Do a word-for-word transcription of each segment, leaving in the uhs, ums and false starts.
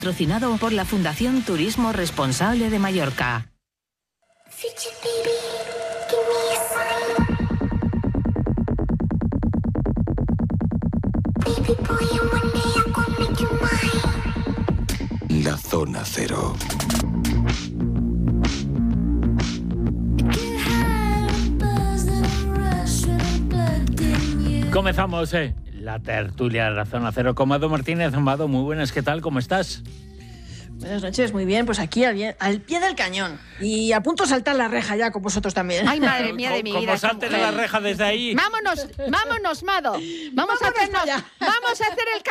Patrocinado por la Fundación Turismo Responsable de Mallorca. La Zona Cero. Comenzamos eh, la tertulia de la Zona Cero con Mado Martínez. Mado, muy buenas, ¿qué tal? ¿Cómo estás? Buenas noches, muy bien, pues aquí al, bien, al pie del cañón. Y a punto de saltar la reja ya con vosotros también. Ay, madre mía de mi vida. Como salten la reja desde ahí. Vámonos, vámonos, Mado. Vamos a hacernos, vamos a hacer el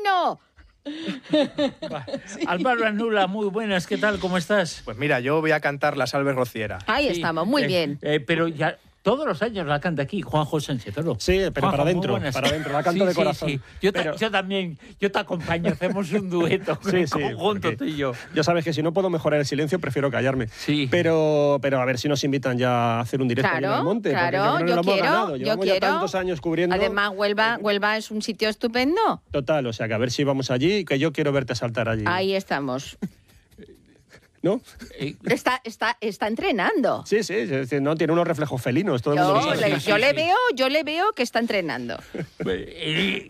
camino. Sí. Álvaro Anula, muy buenas, ¿qué tal? ¿Cómo estás? Pues mira, yo voy a cantar la Salve Rociera. Ahí sí, estamos, muy eh, bien. Eh, pero ya todos los años la canta aquí Juanjo Sánchez Oro. Sí, pero Juanjo, para adentro, para adentro, la canto sí, de corazón. Sí, sí. Yo, pero... ta, yo también, yo te acompaño, hacemos un dueto sí, sí, conjunto tú y yo. Ya sabes que si no puedo mejorar el silencio, prefiero callarme. Sí. Pero, pero a ver si nos invitan ya a hacer un directo claro, en el monte. Claro, yo, yo lo quiero, ganado. yo Llevamos quiero. Ya tantos años cubriendo. Además, Huelva, Huelva es un sitio estupendo. Total, o sea que a ver si vamos allí, que yo quiero verte saltar allí. Ahí estamos. ¿No? Está, está, está entrenando. Sí, sí, sí, no, tiene unos reflejos felinos. Todo el mundo yo lo sabe. le, yo le veo, yo le veo que está entrenando. Eh,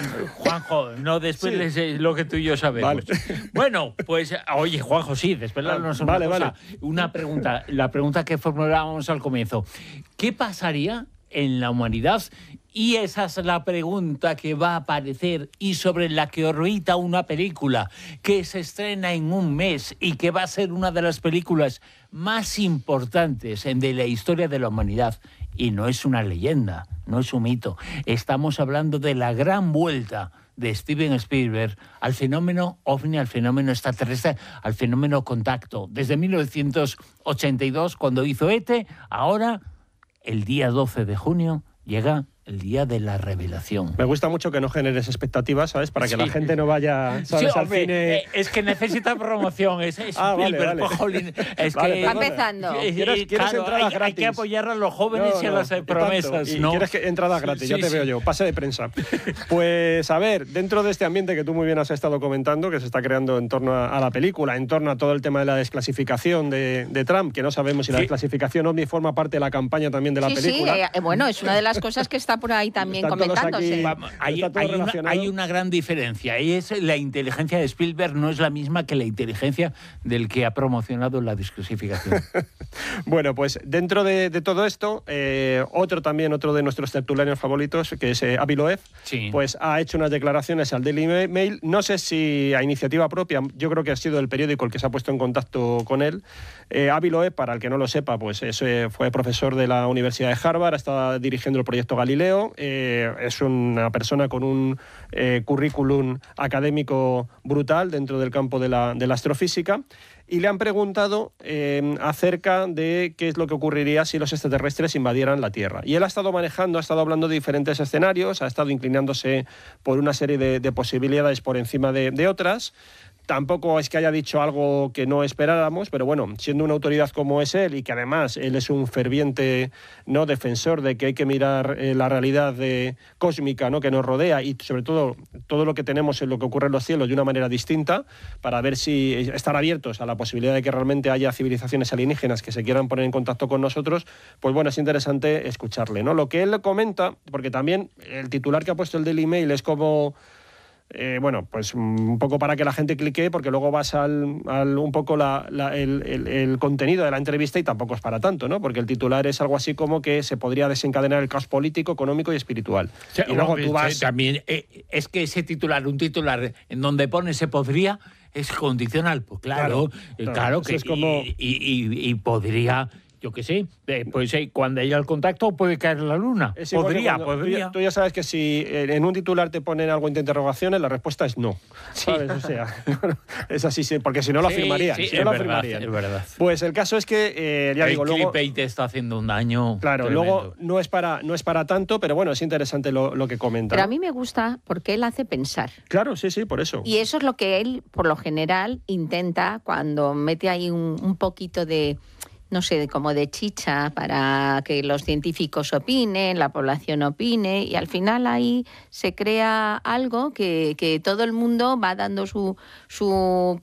Juanjo, no después sí. Lo que tú y yo sabemos. Vale. Bueno, pues, oye, Juanjo, sí, desvelarnos una vale, cosa. Vale. Una pregunta, la pregunta que formulábamos al comienzo. ¿Qué pasaría en la humanidad? Y esa es la pregunta que va a aparecer y sobre la que orbita una película que se estrena en un mes y que va a ser una de las películas más importantes de la historia de la humanidad. Y no es una leyenda, no es un mito. Estamos hablando de la gran vuelta de Steven Spielberg al fenómeno ovni, al fenómeno extraterrestre, al fenómeno contacto. Desde mil novecientos ochenta y dos, cuando hizo E T, ahora, el día doce de junio, llega el día de la revelación. Me gusta mucho que no generes expectativas, ¿sabes? Para que sí. la gente no vaya, ¿sabes? Sí, al hombre, cine... eh, es que necesita promoción. Es, es ah, Spielberg, vale, vale. Jolín, es vale, que va empezando. Eh, ¿Quieres, ¿quieres claro, entradas hay, gratis? Hay que apoyar a los jóvenes no, y a no, las eh, promesas. Y ¿no? quieres que entradas gratis, sí, ya te sí. veo yo. Pase de prensa. Pues, a ver, dentro de este ambiente que tú muy bien has estado comentando, que se está creando en torno a, a la película, en torno a todo el tema de la desclasificación de, de Trump, que no sabemos si la sí. desclasificación ovni forma parte de la campaña también de la sí, película. Sí, eh, bueno, es una de las cosas que está por ahí también comentándose. Hay, hay, una, hay una gran diferencia y es la inteligencia de Spielberg no es la misma que la inteligencia del que ha promocionado la desclasificación. Bueno, pues dentro de, de todo esto, eh, otro también, otro de nuestros tertulianos favoritos, que es eh, Avi Loeb, sí. pues ha hecho unas declaraciones al Daily Mail, no sé si a iniciativa propia, yo creo que ha sido el periódico el que se ha puesto en contacto con él. Eh, Avi Loeb, para el que no lo sepa, pues es, eh, fue profesor de la Universidad de Harvard, está dirigiendo el proyecto Galileo, eh, es una persona con un eh, currículum académico brutal dentro del campo de la, de la astrofísica, y le han preguntado eh, acerca de qué es lo que ocurriría si los extraterrestres invadieran la Tierra. Y él ha estado manejando, ha estado hablando de diferentes escenarios, ha estado inclinándose por una serie de, de posibilidades por encima de, de otras. Tampoco es que haya dicho algo que no esperáramos, pero bueno, siendo una autoridad como es él y que además él es un ferviente no defensor de que hay que mirar eh, la realidad de, cósmica, ¿no?, que nos rodea y sobre todo todo lo que tenemos en lo que ocurre en los cielos de una manera distinta para ver si estar abiertos a la posibilidad de que realmente haya civilizaciones alienígenas que se quieran poner en contacto con nosotros, pues bueno, es interesante escucharle, ¿no? Lo que él comenta, porque también el titular que ha puesto el Daily Mail es como... Eh, bueno, pues un poco para que la gente clique, porque luego vas al, al un poco la, la, el, el, el contenido de la entrevista y tampoco es para tanto, ¿no? Porque el titular es algo así como que se podría desencadenar el caos político, económico y espiritual. O sea, y luego tú vas... También eh, es que ese titular, un titular en donde pone se podría, es condicional. Pues claro, claro, claro, claro que es como... y, y, y podría... Yo qué sé, eh, pues eh, cuando haya el contacto puede caer la luna. Podría, podría. Tú ya, tú ya sabes que si en un titular te ponen algo de interrogaciones, la respuesta es no. Sí. ¿Sabes? O sea, es así, sí, porque si no lo sí, afirmarían. Sí, si es, no lo verdad, afirmarían. es verdad. Pues el caso es que, eh, ya el digo, luego... El te está haciendo un daño Claro, tremendo. Luego no es, para, no es para tanto, pero bueno, es interesante lo, lo que comenta. Pero a mí me gusta porque él hace pensar. Claro, sí, sí, por eso. Y eso es lo que él, por lo general, intenta cuando mete ahí un, un poquito de... no sé, como de chicha para que los científicos opinen, la población opine, y al final ahí se crea algo que, que todo el mundo va dando su, su